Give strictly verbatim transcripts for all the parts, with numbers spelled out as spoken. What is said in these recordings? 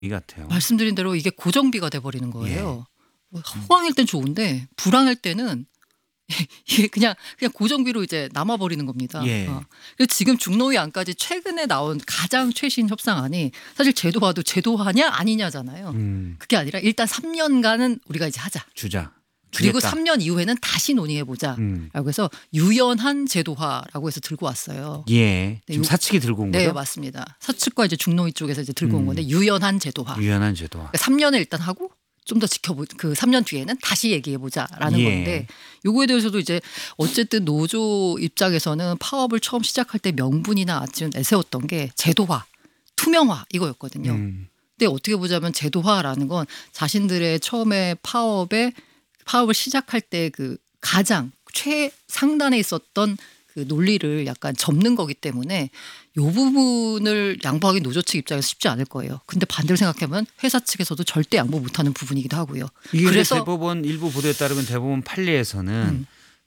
이 같아요. 말씀드린 대로 이게 고정비가 돼버리는 거예요. 예. 호황일 땐 좋은데 불황일 때는 이게 그냥 그냥 고정비로 이제 남아버리는 겁니다. 예. 어. 그래서 지금 중노위 안까지 최근에 나온 가장 최신 협상안이 사실 제도화도 제도화냐 아니냐잖아요. 음. 그게 아니라 일단 삼 년간은 우리가 이제 하자. 주자. 그리고 주겠다. 삼 년 이후에는 다시 논의해보자라고 음. 해서 유연한 제도화라고 해서 들고 왔어요. 예. 네, 지금 요- 사측이 들고 온 네, 거죠? 맞습니다. 사측과 이제 중노위 쪽에서 이제 들고 온 음. 건데 유연한 제도화. 유연한 제도화. 그러니까 삼 년을 일단 하고 좀 더 지켜보 그 삼 년 뒤에는 다시 얘기해 보자라는 예. 건데 요거에 대해서도 이제 어쨌든 노조 입장에서는 파업을 처음 시작할 때 명분이나 아침 내세웠던 게 제도화, 투명화 이거였거든요. 음. 근데 어떻게 보자면 제도화라는 건 자신들의 처음에 파업에 파업을 시작할 때 그 가장 최상단에 있었던 그 논리를 약간 접는 거기 때문에 요 부분을 양보하기 노조 측 입장에서 쉽지 않을 거예요. 근데 반대로 생각하면 회사 측에서도 절대 양보 못하는 부분이기도 하고요. 이게 그래서 대법원 일부 보도에 따르면 대법원 판례에서는 음.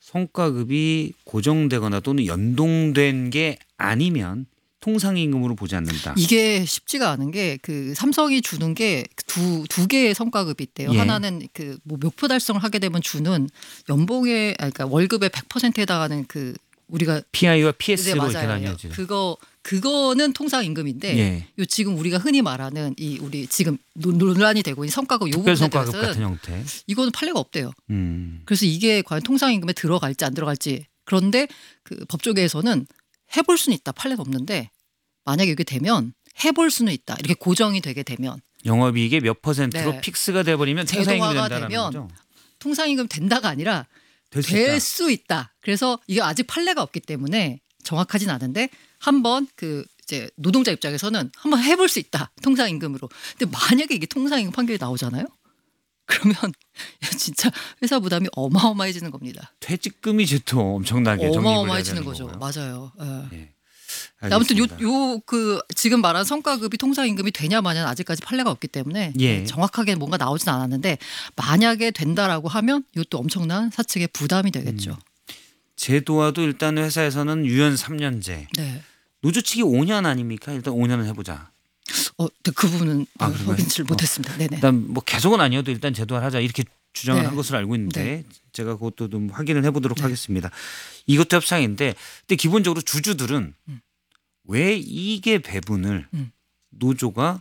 성과급이 고정되거나 또는 연동된 게 아니면 통상임금으로 보지 않는다. 이게 쉽지가 않은 게 그 삼성이 주는 게 두 두 개의 성과급이 있대요. 예. 하나는 그 뭐 목표 달성을 하게 되면 주는 연봉의 아니, 그러니까 월급의 백 퍼센트에 해당하는 그 우리가 피아이와 네, 피에스로 이렇게 맞아요. 나뉘어지는. 그거 그거는 통상 임금인데 예. 요 지금 우리가 흔히 말하는 이 우리 지금 논- 논란이 되고 있는 성과급 요 부분에 특별성과급 대해서는 같은 형태. 이거는 판례가 없대요. 음. 그래서 이게 과연 통상 임금에 들어갈지 안 들어갈지 그런데 그 법조계에서는 해볼 수는 있다. 판례는 없는데 만약에 이게 되면 해볼 수는 있다. 이렇게 고정이 되게 되면 영업이익의 몇 퍼센트로 네. 픽스가 돼버리면 통상임금이 제도화가 된다는 되면 거죠. 통상 임금 된다가 아니라 될 수 될 있다. 수 있다. 그래서 이게 아직 판례가 없기 때문에 정확하진 않은데 한번 그 이제 노동자 입장에서는 한번 해볼 수 있다. 통상 임금으로. 근데 만약에 이게 통상 임금 판결이 나오잖아요. 그러면 진짜 회사 부담이 어마어마해지는 겁니다. 퇴직금이 제또 엄청나게 적립을 해야 어마어마해지는 되는 거죠. 거고요. 맞아요. 예. 예. 아무튼 요 알겠습니다. 요 그 지금 말한 성과급이 통상 임금이 되냐 마냐는 아직까지 판례가 없기 때문에 예. 정확하게 뭔가 나오진 않았는데 만약에 된다라고 하면 이것도 엄청난 사측의 부담이 되겠죠. 음. 제도화도 일단 회사에서는 유연 삼 년제. 네. 노조 측이 오 년 아닙니까? 일단 오 년은 해보자. 어, 네, 그 부분은 아, 어, 그런가요? 확인을 어. 못했습니다. 네네. 일단 뭐 계속은 아니어도 일단 제도화를 하자 이렇게 주장을 네. 한 것으로 알고 있는데 네. 제가 그것도 좀 확인을 해보도록 네. 하겠습니다. 이것도 협상인데 근데 기본적으로 주주들은 음. 왜 이게 배분을 음. 노조가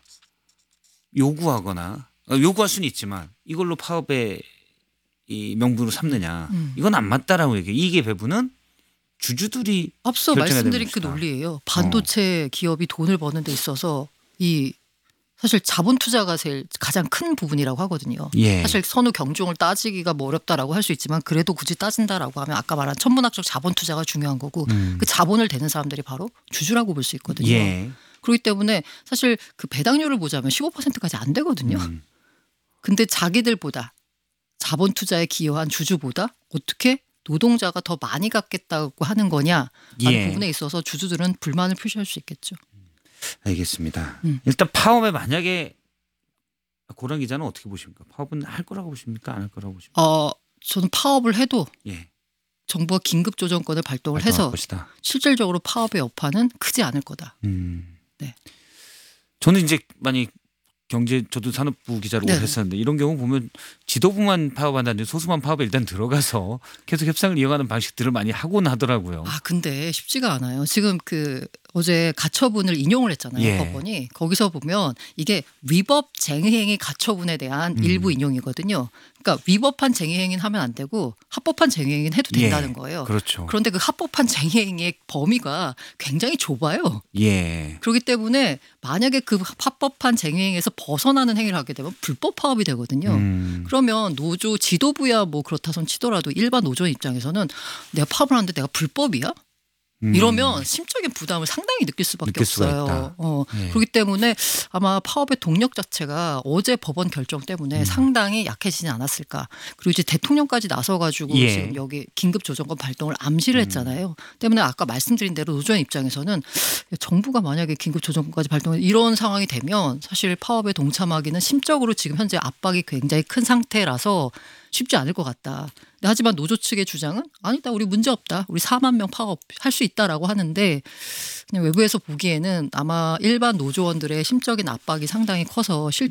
요구하거나 어, 요구할 수는 있지만 이걸로 파업의 이 명분으로 삼느냐 음. 이건 안 맞다라고 얘기해요. 이게 배분은 주주들이 앞서 결정해야 말씀드린 되는 그 것이다. 논리예요. 반도체 기업이 돈을 버는 데 있어서 이 사실 자본 투자가 제일 가장 큰 부분이라고 하거든요. 예. 사실 선후 경중을 따지기가 뭐 어렵다라고 할 수 있지만 그래도 굳이 따진다라고 하면 아까 말한 천문학적 자본 투자가 중요한 거고 음. 그 자본을 대는 사람들이 바로 주주라고 볼 수 있거든요. 예. 그렇기 때문에 사실 그 배당률을 보자면 십오 퍼센트까지 안 되거든요. 음. 근데 자기들보다 자본 투자에 기여한 주주보다 어떻게 노동자가 더 많이 갖겠다고 하는 거냐라는 예. 부분에 있어서 주주들은 불만을 표시할 수 있겠죠. 알겠습니다. 음. 일단 파업에 만약에 고란 기자는 어떻게 보십니까? 파업은 할 거라고 보십니까? 안 할 거라고 보십니까? 어, 저는 파업을 해도 예. 정부가 긴급 조정권을 발동을 활동할 해서 것이다. 실질적으로 파업의 여파는 크지 않을 거다. 음. 네. 저는 이제 많이 경제 저도 산업부 기자로 오래 네. 했었는데 이런 경우 보면 지도부만 파업한다든지 소수만 파업에 일단 들어가서 계속 협상을 이어가는 방식들을 많이 하곤 하더라고요. 아 근데 쉽지가 않아요. 지금 그 어제 가처분을 인용을 했잖아요. 예. 법원이. 거기서 보면 이게 위법 쟁의행위 가처분에 대한 음. 일부 인용이거든요. 그러니까 위법한 쟁의행위는 하면 안 되고 합법한 쟁의행위는 해도 된다는 예. 거예요. 그렇죠. 그런데 그 합법한 쟁의행위의 범위가 굉장히 좁아요. 예. 그렇기 때문에 만약에 그 합법한 쟁의행위에서 벗어나는 행위를 하게 되면 불법 파업이 되거든요. 음. 그러면 노조 지도부야 뭐 그렇다 손 치더라도 일반 노조 입장에서는 내가 파업을 하는데 내가 불법이야? 음. 이러면 심적인 부담을 상당히 느낄 수밖에 느낄 수가 없어요. 있다. 어, 예. 그렇기 때문에 아마 파업의 동력 자체가 어제 법원 결정 때문에 음. 상당히 약해지지 않았을까. 그리고 이제 대통령까지 나서가지고 예. 지금 여기 긴급 조정권 발동을 암시를 음. 했잖아요. 때문에 아까 말씀드린 대로 노조원 입장에서는 정부가 만약에 긴급 조정권까지 발동 이런 상황이 되면 사실 파업에 동참하기는 심적으로 지금 현재 압박이 굉장히 큰 상태라서 쉽지 않을 것 같다. 근데 하지만 노조 측의 주장은 아니다. 우리 문제 없다. 우리 사만 명 파업할 수 있다라고 하는데 그냥 외부에서 보기에는 아마 일반 노조원들의 심적인 압박이 상당히 커서 실